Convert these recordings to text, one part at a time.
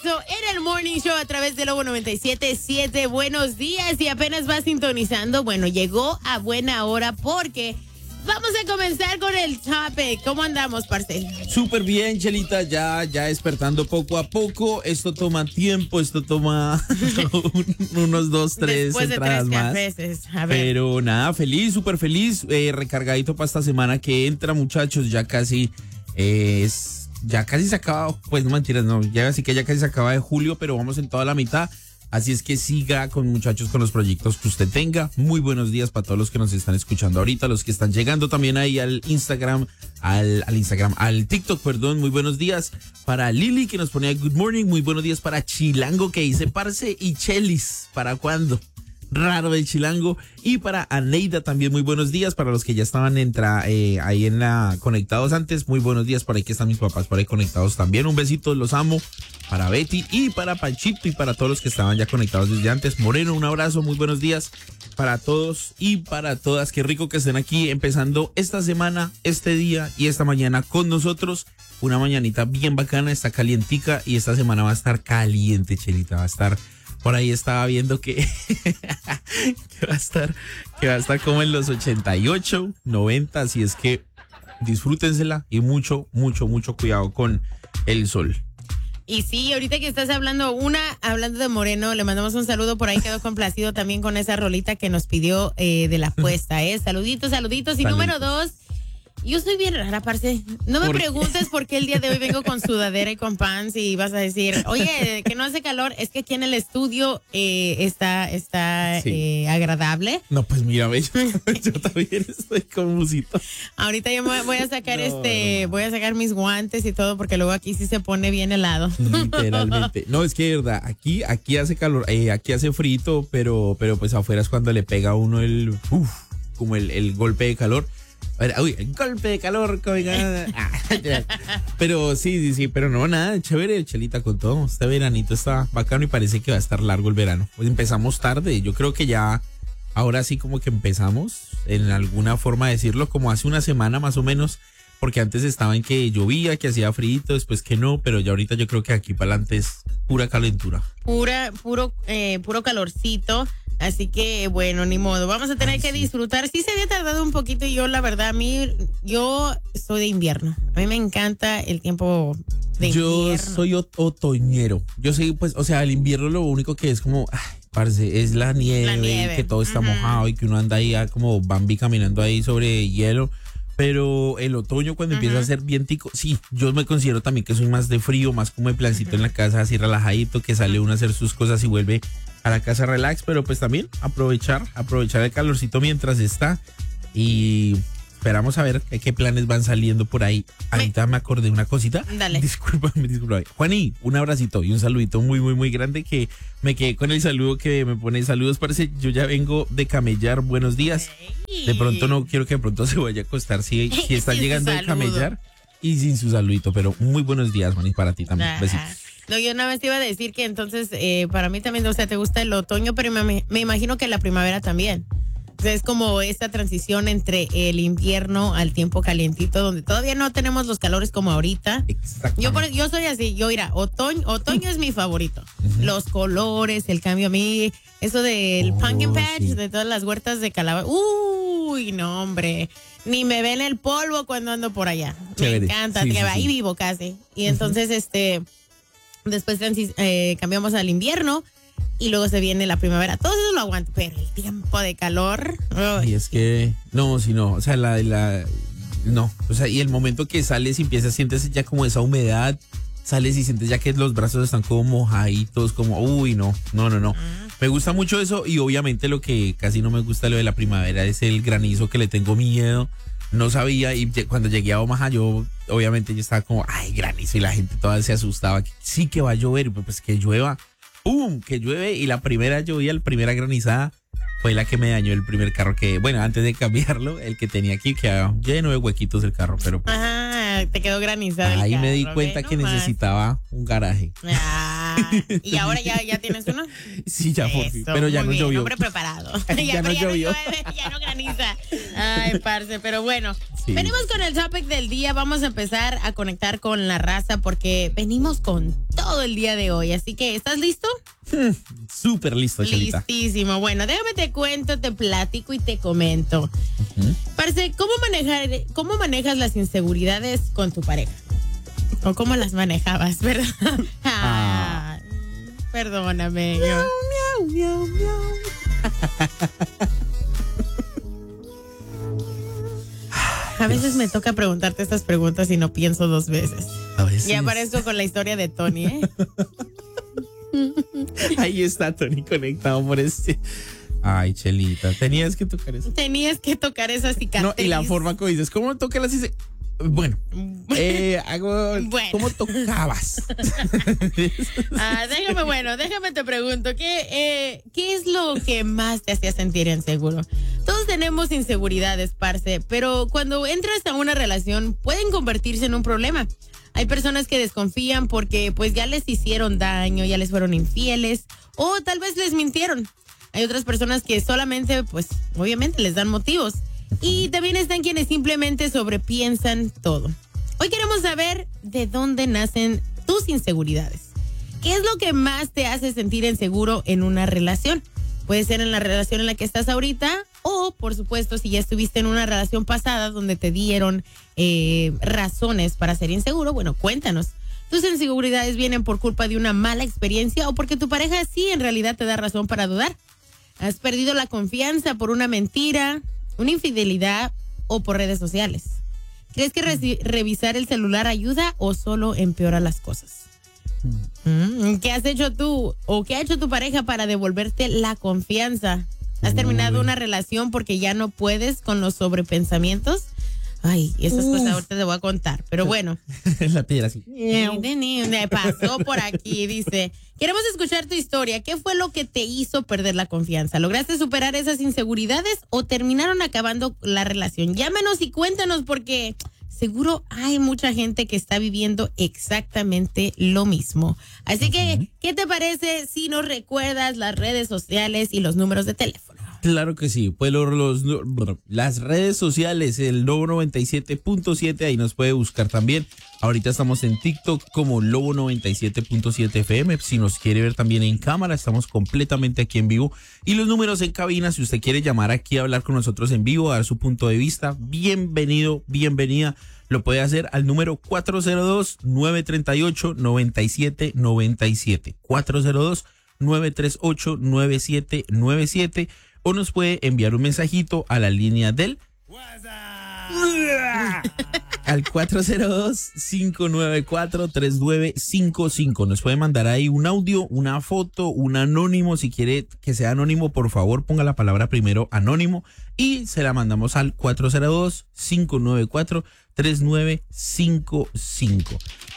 regreso en el Morning Show a través de Lobo 97.7. Buenos días, y apenas va sintonizando. Bueno, llegó a buena hora porque vamos a comenzar con el topic. ¿Cómo andamos, parce? Súper bien, Chelita, ya despertando poco a poco. Esto toma tiempo, esto toma unos 2, 3 Después de entradas 3 más. veces. A ver. Pero nada, feliz, súper feliz, recargadito para esta semana que entra, muchachos. Ya casi ya casi se acaba, pues no mentiras, no, ya así que ya casi se acaba de julio, pero vamos en toda la mitad. Así es que siga con muchachos con los proyectos que usted tenga. Muy buenos días para todos los que nos están escuchando ahorita, los que están llegando también ahí al Instagram, al TikTok, perdón. Muy buenos días para Lili, que nos ponía good morning. Muy buenos días para Chilango, que dice parce y Chelis, ¿para cuándo? Raro del Chilango. Y para Aneida también muy buenos días. Para los que ya estaban ahí conectados antes, muy buenos días. Por ahí que están mis papás por ahí conectados también. Un besito, los amo. Para Betty y para Panchito y para todos los que estaban ya conectados desde antes. Moreno, un abrazo, muy buenos días para todos y para todas. Qué rico que estén aquí empezando esta semana, este día y esta mañana con nosotros. Una mañanita bien bacana, está calientica y esta semana va a estar caliente, Chelita. Va a estar, por ahí estaba viendo que va a estar como en los 88, 90. Así es que disfrútensela y mucho cuidado con el sol. Y sí, ahorita que estás hablando de Moreno, le mandamos un saludo, por ahí quedó complacido también con esa rolita que nos pidió de la apuesta, Saluditos. Y número 2, yo soy bien rara, parce. No me preguntes por qué el día de hoy vengo con sudadera y con pants y vas a decir, oye, que no hace calor. Es que aquí en el estudio está sí, agradable. No, pues mírame, yo también estoy con musito. Ahorita yo voy a sacar voy a sacar mis guantes y todo, porque luego aquí sí se pone bien helado. Literalmente. No, es que de verdad, aquí hace calor, aquí hace frito, pero pues afuera es cuando le pega a uno como el golpe de calor. Uy, el golpe de calor. Pero sí, pero no, nada, chévere, Chelita, con todo. Este veranito está bacano y parece que va a estar largo el verano. Pues empezamos tarde, yo creo que ya, ahora sí como que empezamos, en alguna forma de decirlo, como hace una semana más o menos, porque antes estaba en que llovía, que hacía frío, después que no, pero ya ahorita yo creo que aquí para adelante es pura calentura. Puro calorcito. Así que, bueno, ni modo. Vamos a tener que disfrutar. Sí se había tardado un poquito y yo, la verdad, yo soy de invierno. A mí me encanta el tiempo de invierno. Yo soy otoñero. Yo soy, pues, o sea, el invierno lo único que es como, parce, es la nieve. Que todo está mojado y que uno anda ahí como Bambi caminando ahí sobre hielo. Pero el otoño, cuando empieza a ser vientico, sí, yo me considero también que soy más de frío, más como de plancito en la casa, así relajadito, que sale uno a hacer sus cosas y vuelve a la casa relax, pero pues también aprovechar el calorcito mientras está. Y esperamos a ver qué planes van saliendo por ahí. Ahorita me acordé de una cosita. Dale. Discúlpame. Juani, un abracito y un saludito muy grande, que me quedé con el saludo que me pone. Saludos, parece, yo ya vengo de camellar, buenos días. De pronto no quiero que de pronto se vaya a acostar si está llegando de camellar y sin su saludito, pero muy buenos días, Juani, para ti también. Besitos. No, yo nada más te iba a decir que entonces para mí también, o sea, te gusta el otoño, pero me imagino que la primavera también. O sea, es como esta transición entre el invierno al tiempo calientito, donde todavía no tenemos los calores como ahorita. Yo soy así, otoño es mi favorito. Los colores, el cambio, a mí, eso del pumpkin patch, sí, de todas las huertas de calabaza. Uy, no, hombre. Ni me ven el polvo cuando ando por allá. Chévere. Me encanta, sí, ahí vivo casi. Y entonces, después cambiamos al invierno y luego se viene la primavera. Todo eso lo aguanto, pero el tiempo de calor. Y es que, no, o sea, no, o sea, y el momento que sales y sientes ya como esa humedad, sales y sientes ya que los brazos están como mojaditos, como, uy, no. Me gusta mucho eso, y obviamente lo que casi no me gusta lo de la primavera es el granizo, que le tengo miedo. No sabía, y cuando llegué a Omaha, yo estaba como, ay, granizo, y la gente toda se asustaba, sí que va a llover, pues que llueva, ¡pum!, que llueve, y la primera lluvia, la primera granizada, fue la que me dañó el primer carro antes de cambiarlo, el que tenía aquí, quedaba lleno de huequitos el carro, pero pues, te quedó granizado. Ahí me di cuenta que necesitaba un garaje. Y ahora ya tienes uno. Sí, ya por fin, Eso, pero ya muy no bien, llovió. hombre preparado. Ya no pero llovió. llueve, ya no graniza. Ay, parce, pero bueno. Sí. Venimos con el topic del día. Vamos a empezar a conectar con la raza porque venimos con todo el día de hoy. Así que, ¿estás listo? Súper listo, Chelita. Listísimo. Bueno, déjame te cuento, te platico y te comento. Parce, ¿cómo manejas las inseguridades con tu pareja? ¿O cómo las manejabas, verdad? Ah, perdóname. Miau, miau, miau. A veces me toca preguntarte estas preguntas y no pienso dos veces. A veces. Y aparezco con la historia de Tony, ¿eh? Ahí está Tony conectado por este. Ay, Chelita, tenías que tocar eso. Tenías que tocar esa cicatriz. No, y la forma como dices, ¿cómo tocas así? Bueno, Bueno. ¿cómo tocabas? Déjame te pregunto, ¿qué es lo que más te hacía sentir inseguro? Todos tenemos inseguridades, parce, pero cuando entras a una relación pueden convertirse en un problema. Hay personas que desconfían porque pues ya les hicieron daño, ya les fueron infieles o tal vez les mintieron. Hay otras personas que solamente, pues, obviamente les dan motivos. Y también están quienes simplemente sobrepiensan todo. Hoy queremos saber de dónde nacen tus inseguridades. ¿Qué es lo que más te hace sentir inseguro en una relación? Puede ser en la relación en la que estás ahorita o, por supuesto, si ya estuviste en una relación pasada donde te dieron razones para ser inseguro, bueno, cuéntanos. ¿Tus inseguridades vienen por culpa de una mala experiencia o porque tu pareja sí en realidad te da razón para dudar? ¿Has perdido la confianza por una mentira, una infidelidad o por redes sociales? ¿Crees que revisar el celular ayuda o solo empeora las cosas? ¿Qué has hecho tú o qué ha hecho tu pareja para devolverte la confianza? ¿Has terminado una relación porque ya no puedes con los sobrepensamientos? Ay, esas cosas ahorita te voy a contar, pero bueno. La piedra así. Me pasó por aquí, dice. Queremos escuchar tu historia. ¿Qué fue lo que te hizo perder la confianza? ¿Lograste superar esas inseguridades o terminaron acabando la relación? Llámanos y cuéntanos porque seguro hay mucha gente que está viviendo exactamente lo mismo. Así que, ¿qué te parece si nos recuerdas las redes sociales y los números de teléfono? Claro que sí, pues las redes sociales, el Lobo 97.7, ahí nos puede buscar también. Ahorita estamos en TikTok como Lobo 97.7 FM. Si nos quiere ver también en cámara, estamos completamente aquí en vivo. Y los números en cabina, si usted quiere llamar aquí a hablar con nosotros en vivo, a dar su punto de vista, bienvenido, bienvenida. Lo puede hacer al número 402-938-9797. 402-938-9797. O nos puede enviar un mensajito a la línea del al 402-594-3955. Nos puede mandar ahí un audio, una foto, un anónimo. Si quiere que sea anónimo, por favor, ponga la palabra primero anónimo y se la mandamos al 402-594-3955.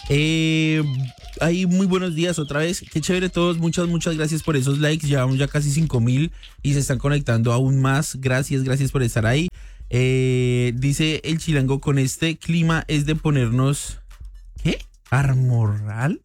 Ahí muy buenos días otra vez. Qué chévere todos. Muchas gracias por esos likes. Llevamos ya casi 5,000 y se están conectando aún más. Gracias por estar ahí. Dice el chilango, con este clima es de ponernos ¿qué? ¿Armorral?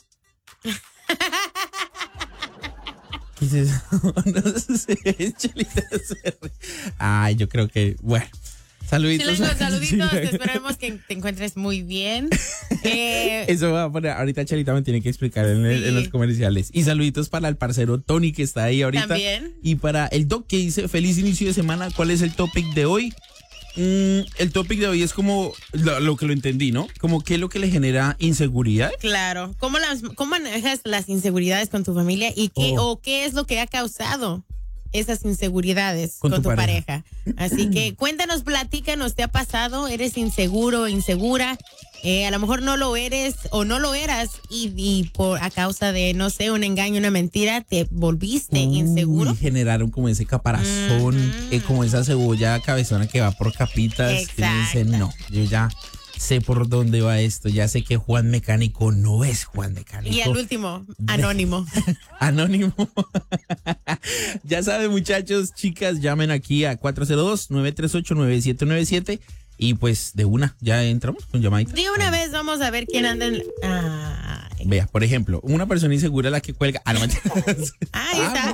¿Qué es eso? No sé, Chelita. Ay, yo creo que, bueno. Saluditos. Chilango, saluditos. Esperemos que te encuentres muy bien. Eso va a poner. Ahorita Chelita me tiene que explicar en los comerciales. Y saluditos para el parcero Tony que está ahí ahorita. También. Y para el Doc que dice feliz inicio de semana. ¿Cuál es el topic de hoy? El topic de hoy es como lo que lo entendí, ¿no? Como qué es lo que le genera inseguridad. Claro. ¿Cómo manejas las inseguridades con tu familia y qué es lo que ha causado esas inseguridades con tu pareja? Así que cuéntanos, platícanos, ¿te ha pasado? ¿Eres inseguro o insegura? A lo mejor no lo eres o no lo eras y a causa de, no sé, un engaño, una mentira, te volviste inseguro. Y generaron como ese caparazón, como esa cebolla cabezona que va por capitas. Exacto. Que dicen, no, yo ya sé por dónde va esto, ya sé que Juan Mecánico no es Juan Mecánico. Y al último, anónimo. Anónimo. Ya saben, muchachos, chicas, llamen aquí a 402-938-9797 y pues de una, ya entramos con llamadita. De una vez vamos a ver quién anda en... Vea, por ejemplo, una persona insegura es la que cuelga. Ah, no, mentiras. Ahí está.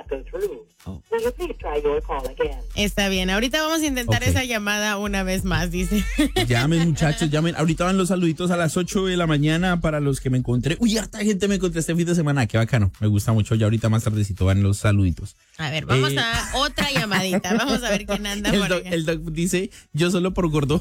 Está bien. Ahorita vamos a intentar Ok. esa llamada una vez más, dice. Llamen, muchachos, llamen. Ahorita van los saluditos a las 8 de la mañana para los que me encontré. Uy, harta gente me encontré este fin de semana. Qué bacano. Me gusta mucho. Ya ahorita más tardecito van los saluditos. A ver, vamos a otra llamadita. Vamos a ver quién anda por acá. El doc dice, yo solo por gordo.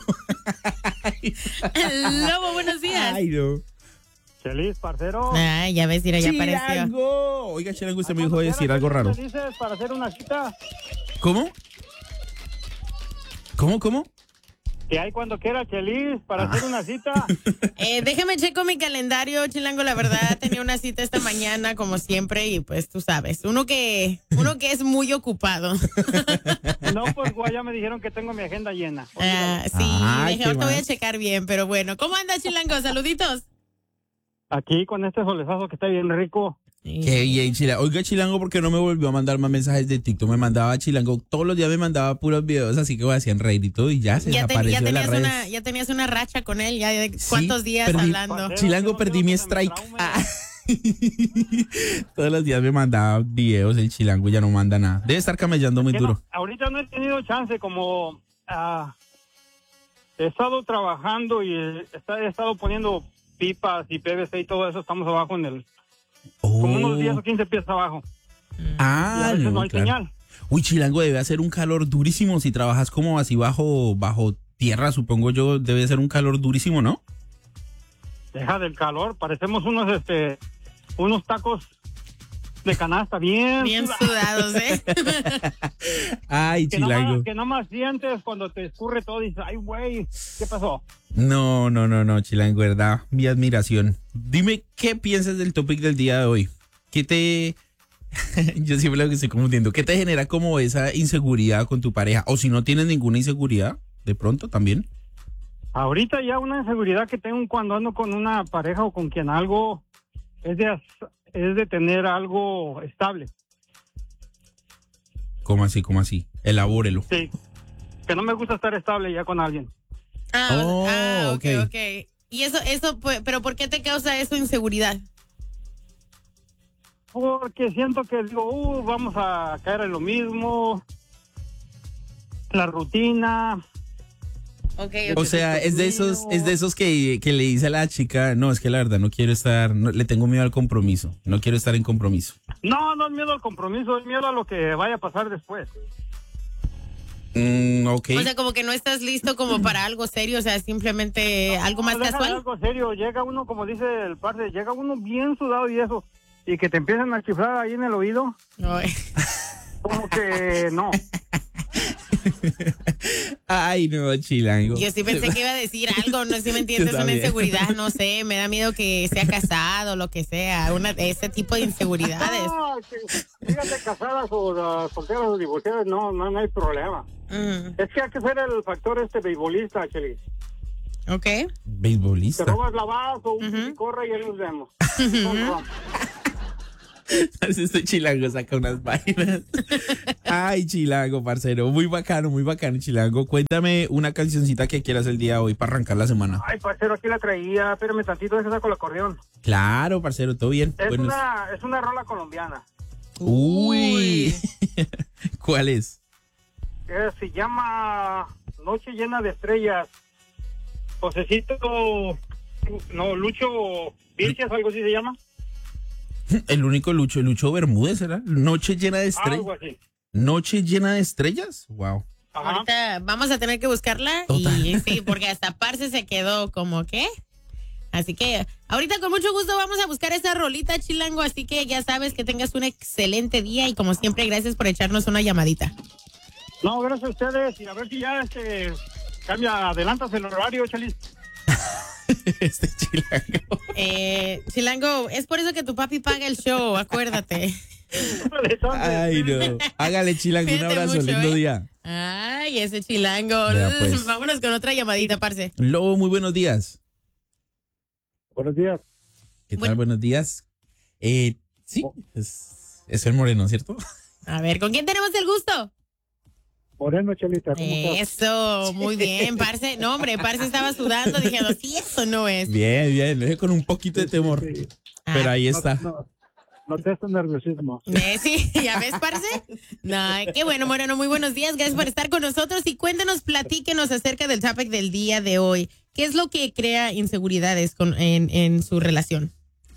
Lobo, buenos días. Ay, no. Chelis, parcero. Ay, ya ves, mira, ya apareció. Chilango. Oiga, Chilango, usted me dijo decir algo raro. ¿Qué dices para hacer una cita? ¿Cómo? ¿Cómo? Que hay cuando quiera, Chelis, para hacer una cita. Déjame checo mi calendario, Chilango. La verdad, tenía una cita esta mañana, como siempre, y pues tú sabes, uno que es muy ocupado. No, pues ya me dijeron que tengo mi agenda llena. Sí, Ay, ¿qué ahorita voy a más? checar bien, pero bueno. ¿Cómo anda, Chilango? Saluditos. Aquí con este solezazo que está bien rico. Qué bien, Chilango. Oiga, Chilango, ¿por qué no me volvió a mandar más mensajes de TikTok? Me mandaba Chilango, todos los días me mandaba puros videos, así que hacían reír y todo, y ya se desapareció de las redes. Ya tenías una racha con él, ya de Sí, cuántos días perdí- hablando. Chilango, perdí mi strike. Todos los días me mandaba videos, el Chilango ya no manda nada. Debe estar camellando muy Que duro. no, ahorita no he tenido chance, como he estado trabajando y he estado poniendo pipas y PVC y todo eso. Estamos abajo en el... Como unos 10 o 15 pies abajo. Y a Ah, veces no no, hay claro. señal. Uy, Chilango, debe hacer un calor durísimo si trabajas como así bajo tierra, supongo yo, debe ser un calor durísimo, ¿no? Deja del calor, parecemos unos tacos de canasta bien Sudados, ¿eh? Ay, Chilango. que nomás sientes cuando te escurre todo y dices, ay, güey, ¿qué pasó? No, Chilango, verdad, mi admiración. Dime, ¿qué piensas del topic del día de hoy? ¿Qué te... Yo siempre lo que estoy confundiendo. ¿Qué te genera como esa inseguridad con tu pareja? O si no tienes ninguna inseguridad, de pronto también. Ahorita ya una inseguridad que tengo cuando ando con una pareja o con quien algo es de tener algo estable. ¿Cómo así? Elabórelo. Sí, que no me gusta estar estable ya con alguien. Ok. Y eso, pues, pero ¿por qué te causa eso inseguridad? Porque siento que digo, vamos a caer en lo mismo, la rutina. Okay. O sea, es de esos que le dice a la chica, no, es que la verdad no quiero estar, le tengo miedo al compromiso, no quiero estar en compromiso. No es miedo al compromiso, es miedo a lo que vaya a pasar después. Ok. O sea, como que no estás listo como para algo serio, o sea, simplemente algo más Deja de casual. algo serio, llega uno, como dice el parce, llega uno bien sudado y eso, y que te empiezan a chiflar ahí en el oído, Ay. como que no. Ay, no, Chilango. Yo sí pensé que iba a decir algo, no sé si me entiendes, Yo una también. inseguridad, no sé, me da miedo que sea casado, lo que sea, ese tipo de inseguridades. No, fíjate, casadas o solteras o divorciadas, no hay problema. Es que hay que ser el factor beisbolista, Chelis. Ok. Te Beisbolista. robas la base o un corre y ahí nos vemos. Este Chilango saca unas vainas. Ay, Chilango, parcero. Muy bacano, Chilango. Cuéntame una cancioncita que quieras el día de hoy para arrancar la semana. Ay, parcero, aquí la traía, espérame tantito, deja saco el acordeón. Claro, parcero, todo bien. Es Buenos- una rola colombiana. Uy. ¿Cuál es? Que se llama Noche Llena de Estrellas. Josecito, no, Lucho Vilches, algo así se llama. El único Lucho Bermúdez, ¿será? Noche llena de estrellas. Algo así. Noche llena de estrellas. Wow. Ajá. Ahorita vamos a tener que buscarla Total. y sí, porque hasta Parce se quedó como que. Así que ahorita con mucho gusto vamos a buscar esa rolita, Chilango, así que ya sabes que tengas un excelente día y como siempre gracias por echarnos una llamadita. No, gracias a ustedes y a ver si ya cambia, adelantas el horario, Chelis. Este Chilango. Chilango, es por eso que tu papi paga el show, acuérdate. Ay, no. Hágale, Chilango, un Cuídate abrazo, mucho, lindo día. Ay, ese Chilango. Vea, pues. Vámonos con otra llamadita, Parce. Lobo, muy buenos días. Buenos días. ¿Qué tal? Bueno. Buenos días. Sí, es el Moreno, ¿cierto? A ver, ¿con quién tenemos el gusto? Moreno, Chelita, ¿cómo estás? Eso, muy bien, parce. No, hombre, parce estaba sudando, dije, no, sí, eso no es. Bien, bien, lo dije con un poquito de temor. Sí. Pero ahí está. Noté este nerviosismo. Sí, ¿ya ves, parce? No, qué bueno, Moreno, muy buenos días, gracias por estar con nosotros y cuéntenos, platíquenos acerca del topic del día de hoy. ¿Qué es lo que crea inseguridades en su relación?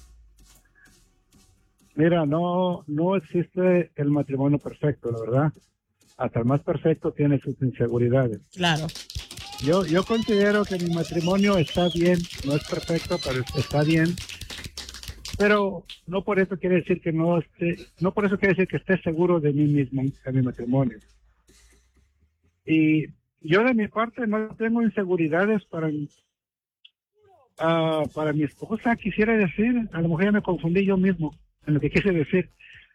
Mira, no existe el matrimonio perfecto, la verdad. Hasta el más perfecto tiene sus inseguridades. Claro. Yo considero que mi matrimonio está bien, no es perfecto, pero está bien. Pero no por eso quiere decir que no por eso quiere decir que esté seguro de mí mismo en mi matrimonio. Y yo de mi parte no tengo inseguridades para mi esposa, quisiera decir. A lo mejor ya me confundí yo mismo en lo que quise decir.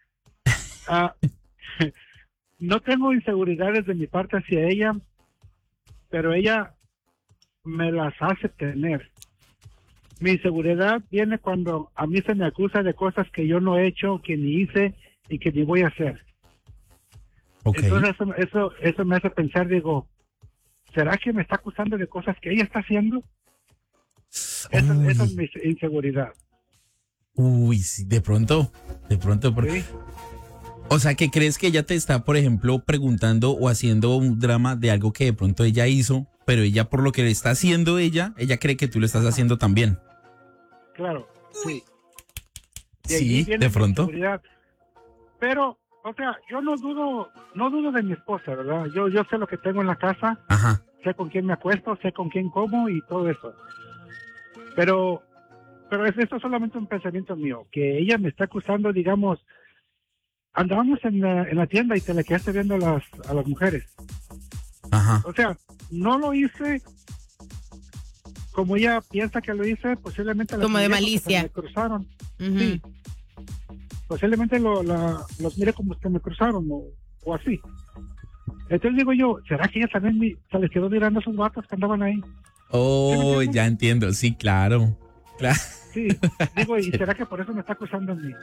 No tengo inseguridades de mi parte hacia ella, pero ella me las hace tener. Mi inseguridad viene cuando a mí se me acusa de cosas que yo no he hecho, que ni hice y que ni voy a hacer. Okay. Entonces eso me hace pensar, digo, ¿será que me está acusando de cosas que ella está haciendo? Esa es mi inseguridad. Uy, sí, de pronto. ¿Sí? O sea, ¿qué crees que ella te está, por ejemplo, preguntando o haciendo un drama de algo que de pronto ella hizo, pero ella por lo que le está haciendo ella cree que tú lo estás haciendo también? Claro, sí. Sí, de pronto. Pero, o sea, yo no dudo de mi esposa, ¿verdad? Yo sé lo que tengo en la casa. Ajá. Sé con quién me acuesto, sé con quién como y todo eso. Pero esto es solamente un pensamiento mío, que ella me está acusando, digamos, andábamos en la tienda y te le quedaste viendo a las mujeres. Ajá. O sea, no lo hice como ella piensa que lo hice, posiblemente como de malicia. Me cruzaron. Uh-huh. Sí. Posiblemente los mire como que me cruzaron o así. Entonces digo yo, ¿será que ella también se les quedó mirando a esos vatos que andaban ahí? Oh, ¿sí ya entiendo? Sí, claro. Sí, digo, ¿y será que por eso me está acusando a mí?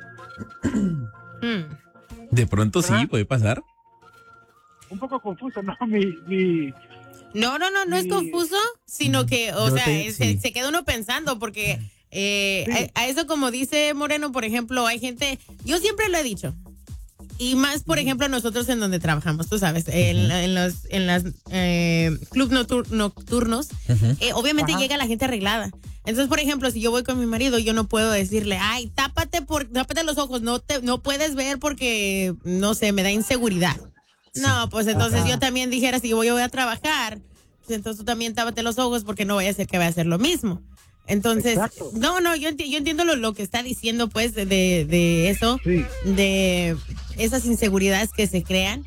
De pronto ¿verdad? sí, puede pasar. Un poco confuso, ¿no? No es confuso, sino que, se queda uno pensando, porque a eso, como dice Moreno, por ejemplo, hay gente, yo siempre lo he dicho, y más, por ejemplo, nosotros en donde trabajamos, tú sabes, en las clubs nocturnos, obviamente llega la gente arreglada. Entonces, por ejemplo, si yo voy con mi marido, yo no puedo decirle, ay, tápate los ojos, no puedes ver porque, no sé, me da inseguridad. Sí. No, pues entonces yo también dijera, si yo voy a trabajar, pues entonces tú también tápate los ojos porque no vaya a ser que vaya a hacer lo mismo. Entonces, exacto. yo entiendo lo que está diciendo, pues, de eso, sí, de esas inseguridades que se crean.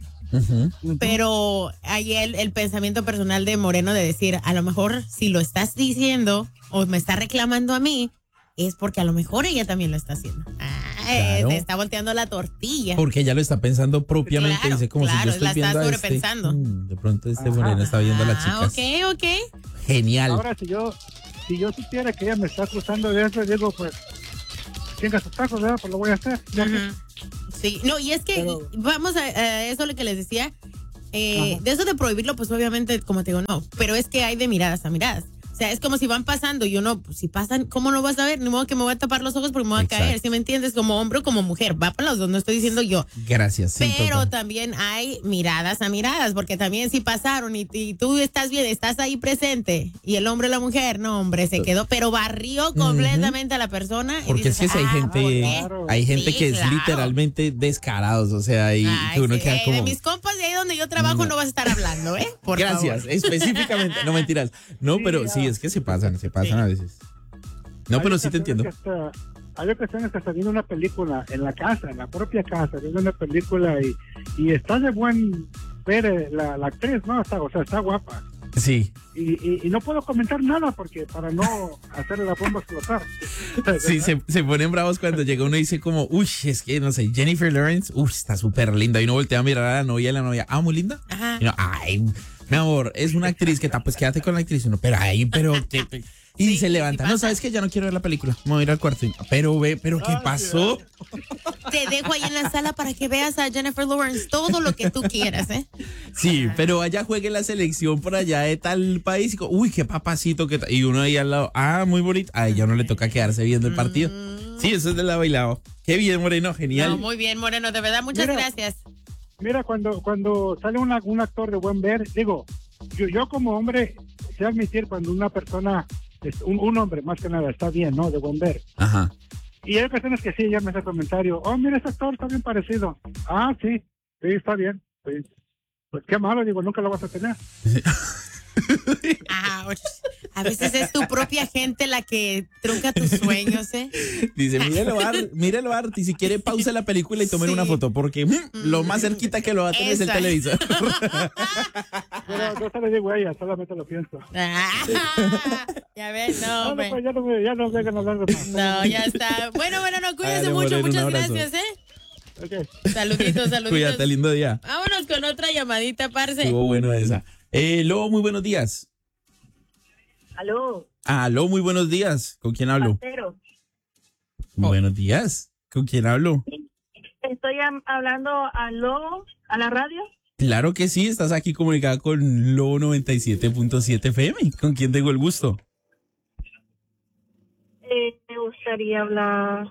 Pero hay el pensamiento personal de Moreno de decir, a lo mejor si lo estás diciendo o me está reclamando a mí, es porque a lo mejor ella también lo está haciendo. Claro. Te está volteando la tortilla. Porque ella lo está pensando propiamente, claro, dice como si yo estoy viendo la está sobrepensando. De pronto Moreno está viendo a las chicas. Ok. Genial. Ahora, si yo supiera que ella me está acusando de eso, digo, pues, tenga sus tacos, ¿verdad? Pues lo voy a hacer. Sí, no, y es que vamos a eso lo que les decía, de eso de prohibirlo, pues obviamente, como te digo, no, pero es que hay de miradas a miradas. O sea, es como si van pasando y uno, pues, si pasan, ¿cómo no vas a ver? Ni modo que me voy a tapar los ojos porque me voy a caer, ¿sí me entiendes? Como hombre o como mujer, va para los dos, no estoy diciendo yo. Gracias. Sí, pero también hay miradas a miradas, porque también si pasaron y tú estás bien, estás ahí presente, y el hombre o la mujer, no, hombre, se quedó, pero barrió completamente a la persona. Porque dices, es que hay gente que es literalmente descarados, o sea, y que uno queda como... De mis compas de ahí donde yo trabajo no vas a estar hablando, por Gracias, favor. Específicamente, no mentiras. No, pero sí, es que se pasan a veces. No, pero sí te entiendo. Hay ocasiones que está viendo una película en la casa, en la propia casa, viendo una película y está de buen ver la actriz, ¿no? Está guapa. Sí. Y no puedo comentar nada porque para no hacerle la bomba explotar. Sí, se ponen bravos cuando llega uno y dice como, uy, es que no sé, Jennifer Lawrence, está súper linda. Y uno voltea a mirar a la novia y la novia, muy linda. Ajá. Y uno, ay, mi amor, es una actriz que pues quédate con la actriz. Uno, pero y sí, se levanta. No, sabes que ya no quiero ver la película. Me voy a ir al cuarto. Pero ¿qué pasó? te dejo ahí en la sala para que veas a Jennifer Lawrence todo lo que tú quieras, ¿eh? Sí, pero vaya juegue la selección por allá de tal país. Uy, qué papacito. Y uno ahí al lado. Ah, muy bonito. A ella no le toca quedarse viendo el partido. Sí, eso es de la bailado. Qué bien, Moreno, genial. No, muy bien, Moreno, de verdad, muchas gracias. Mira, cuando sale un actor de buen ver, digo, yo como hombre, sé admitir cuando una persona, un hombre más que nada, está bien, ¿no? De buen ver. Ajá. Y hay ocasiones que sí, ya me hace comentario, oh, mira, ese actor está bien parecido. Ah, sí, está bien. Sí. Pues qué malo, digo, nunca lo vas a tener. Ouch. A veces es tu propia gente la que trunca tus sueños, ¿eh? Dice, mírelo, Art, y si quiere pausa la película y tomen Sí. una foto, porque lo más cerquita que lo va a tener es el Esa. televisor. Pero no se le digo a ella, solamente lo pienso. Ya ves, no, No, hombre. pues ya no me vengan a hablar de más. No, ya está. Bueno, no, cuídense Dale, mucho, Moreno, muchas un abrazo. gracias, ¿eh? Ok. Saluditos. Cuídate, lindo día. Vámonos con otra llamadita, parce. Estuvo bueno esa. Lobo, muy buenos días. Aló, Aló, muy buenos días. ¿Con quién hablo? Pastero. Buenos días. ¿Con quién hablo? Estoy hablando a la radio. Claro que sí, estás aquí comunicada con Lobo 97.7 FM. ¿Con quién tengo el gusto? Me gustaría hablar.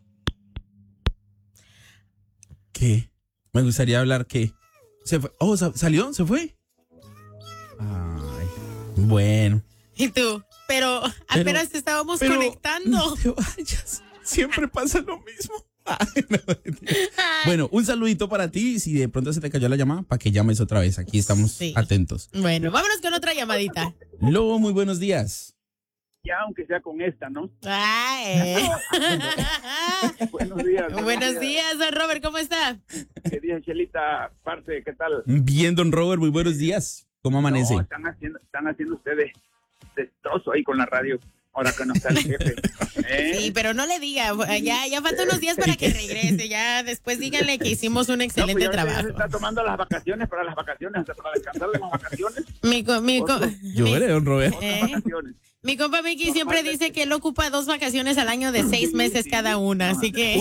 ¿Qué? Me gustaría hablar qué. ¿Se fue? Oh, ¿salió? ¿Se fue? Ay, bueno. ¿Y tú? Pero apenas estábamos conectando. No te vayas. Siempre pasa lo mismo. Ay, no. Bueno, un saludito para ti. Si de pronto se te cayó la llamada, para que llames otra vez. Aquí estamos Sí. atentos. Bueno, vámonos con otra llamadita. Lobo, muy buenos días. Ya, aunque sea con esta, ¿no? Ay. Buenos días. Buenos días, don Robert, ¿cómo está? ¿Qué día, Chelita? Parce, ¿qué tal? Bien, don Robert, muy buenos días. ¿Cómo amanece? No, están haciendo ustedes destrozo ahí con la radio. Ahora que no está el jefe. Sí, pero no le diga, ya faltan unos días para que regrese, ya después díganle que hicimos un excelente Ya trabajo. se está tomando las vacaciones, para descansar de las vacaciones. Yo veré, don Robert. Vacaciones. Mi compa Mickey siempre dice que él ocupa 2 vacaciones al año de 6 meses cada una, así que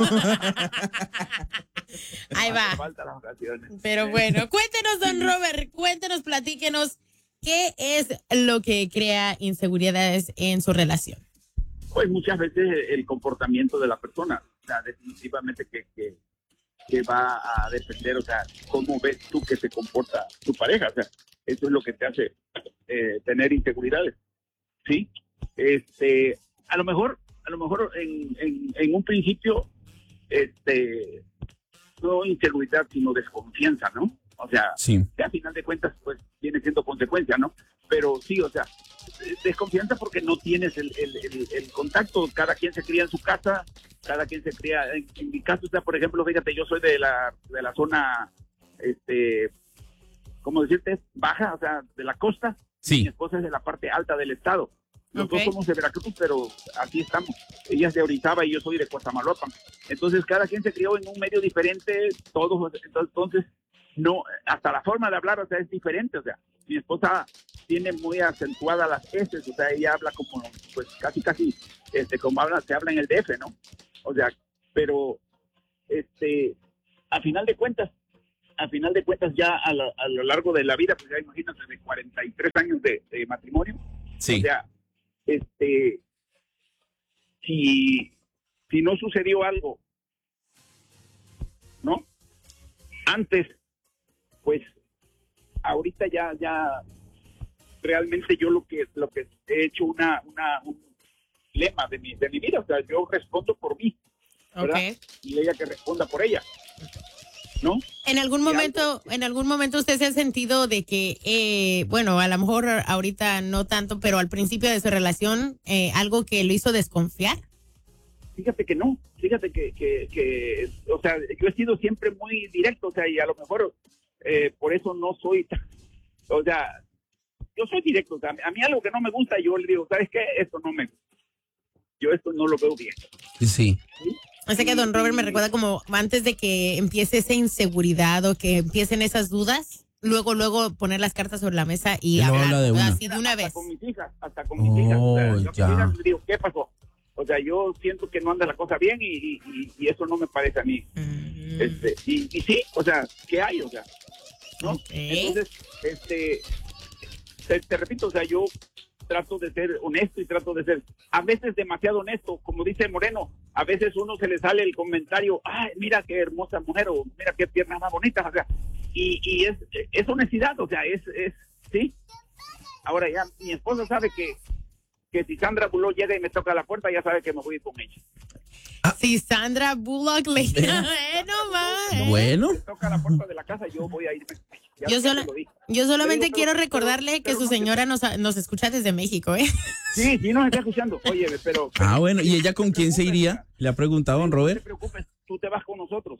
ahí va. Falta las vacaciones. Pero bueno, cuéntenos, don Robert, platíquenos, ¿qué es lo que crea inseguridades en su relación? Pues muchas veces el comportamiento de la persona, o sea, definitivamente que va a depender, o sea, cómo ves tú que se comporta tu pareja, o sea, eso es lo que te hace tener inseguridades, ¿sí? A lo mejor en un principio, no inseguridad, sino desconfianza, ¿no? O sea, Sí. que a final de cuentas, pues, viene siendo consecuencia, ¿no? Pero sí, o sea, desconfianza porque no tienes el contacto. Cada quien se cría en su casa, cada quien se cría. En mi caso, o sea, por ejemplo, fíjate, yo soy de la zona, ¿cómo decirte? Baja, o sea, de la costa. Sí. Mi esposa es de la parte alta del estado. Los dos Ok. somos de Veracruz, pero así estamos. Ella es de Orizaba y yo soy de Coatamaloapan. Entonces, cada quien se crió en un medio diferente, todos, entonces, no, hasta la forma de hablar, o sea, es diferente, o sea, mi esposa tiene muy acentuadas las S, o sea, ella habla como, pues, casi, como se habla en el DF, ¿no? O sea, pero, a final de cuentas, ya a lo largo de la vida, pues ya imagínate, de 43 años de matrimonio, Sí. o sea, si no sucedió algo, ¿no? Antes, pues, ahorita ya realmente yo lo que he hecho un lema de mi vida, o sea, yo respondo por mí, ¿verdad? Ok. Y ella que responda por ella, ¿no? ¿En algún momento usted se ha sentido de que, bueno, a lo mejor ahorita no tanto, pero al principio de su relación, algo que lo hizo desconfiar? Fíjate que no, fíjate que o sea, yo he sido siempre muy directo, o sea, y a lo mejor por eso no soy tan, o sea, yo soy directo, o sea, a mí algo que no me gusta, yo le digo, ¿sabes qué? Esto no me gusta. Yo esto no lo veo bien. Sí. O sea que don Robert me recuerda como antes de que empiece esa inseguridad o que empiecen esas dudas, luego poner las cartas sobre la mesa y Él lo hablar habla de una. así de una vez. Hasta con mis hijas, o sea, yo a mis hijas, ya. les digo, ¿qué pasó? O sea, yo siento que no anda la cosa bien y eso no me parece a mí. Y sí, o sea, ¿qué hay? O sea, ¿no? Okay. Entonces, te repito, o sea, yo trato de ser honesto y trato de ser a veces demasiado honesto, como dice Moreno, a veces uno se le sale el comentario, ay, mira qué hermosa mujer, o mira qué piernas más bonitas, o sea, y es honestidad, o sea, es sí. Ahora ya mi esposa sabe que si Sandra Bullock llega y me toca la puerta, ya sabe que me voy a ir con ella. Si Sandra Bullock le Bueno. Si toca la puerta de la casa, yo voy a irme con ella. Yo solamente Pero quiero recordarle que su señora nos escucha desde México, ¿eh? Sí, nos está escuchando. Oye, pero Bueno, ¿y ella con quién se iría? Le ha preguntado don No Robert. te preocupes, tú te vas con nosotros.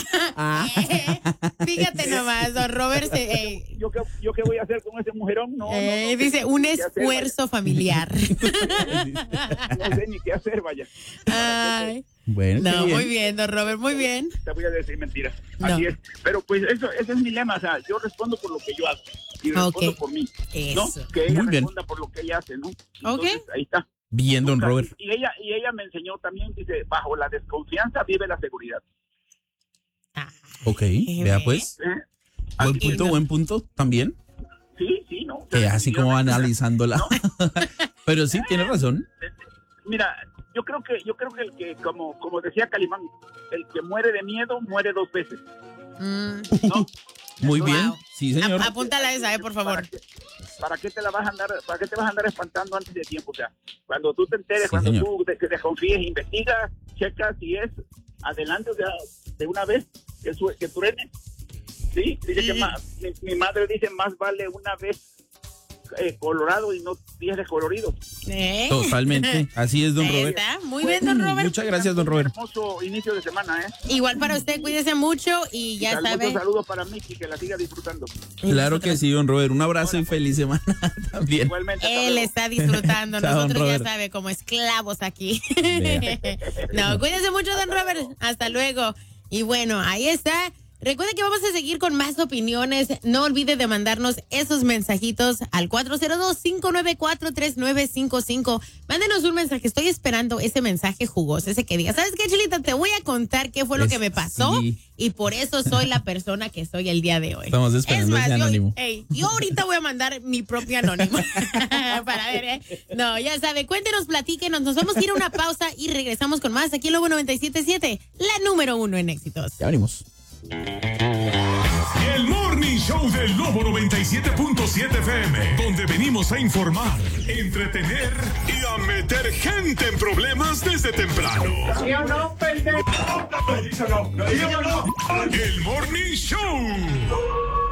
Fíjate nomás, don Robert. ¿Yo qué voy a hacer con ese mujerón? No, dice, un esfuerzo familiar. No sé ni qué hacer, vaya. Ay. Bueno, No, muy bien, don Robert, muy bien. Te voy a decir mentiras. No. Así es. Pero pues ese es mi lema. O sea, yo respondo por lo que yo hago. Y respondo por mí. ¿No? Eso. Que ella Muy bien. responda por lo que ella hace, ¿no? Entonces, ahí está. Bien, don Robert. Y ella me enseñó también, dice, bajo la desconfianza vive la seguridad. Ok, vea pues. Buen punto también. Sí, ¿no? Que así como analizándola. ¿No? Pero sí, tiene razón. Mira, yo creo que el que, como decía Calimán, el que muere de miedo muere 2 veces. ¿No? Muy Wow. bien, sí, señor. Apúntala esa, por favor. ¿Para qué te vas a andar espantando antes de tiempo? O sea, cuando tú te enteres, Sí, cuando señor. tú te desconfíes, investigas, checas si es adelante, o sea, de una vez que truene. Sí, dice que mi madre dice, más vale una vez colorado y no 10 descoloridos. Totalmente, así es, don Robert. Está muy bien, don Robert. Muchas gracias, don Robert. Hermoso inicio de semana, ¿eh? Igual para usted, cuídese mucho y ya sabe. Saludos para Miki, que la siga disfrutando. Claro que sí, don Robert. Un abrazo y feliz semana también. Igualmente. hasta Él luego. está disfrutando, Chao, don nosotros ya Robert. sabe, como esclavos aquí. Vea. No, cuídense mucho, don Robert. Hasta luego. Y bueno, ahí está. Recuerda que vamos a seguir con más opiniones. No olvide de mandarnos esos mensajitos al 402-594-3955. Mándenos un mensaje. Estoy esperando ese mensaje jugoso, ese que diga, ¿sabes qué, Chilita? Te voy a contar qué fue lo que me pasó Sí. y por eso soy la persona que soy el día de hoy. Estamos esperando ese anónimo. Yo ahorita voy a mandar mi propio anónimo para ver, No, ya sabe, cuéntenos, platíquenos. Nos vamos a ir a una pausa y regresamos con más aquí en Lobo 97.7, la número 1 en éxitos. Ya venimos. El Morning Show del Lobo 97.7 FM, donde venimos a informar, entretener y a meter gente en problemas desde temprano. ¿Sí o no, pendejo? El Morning Show.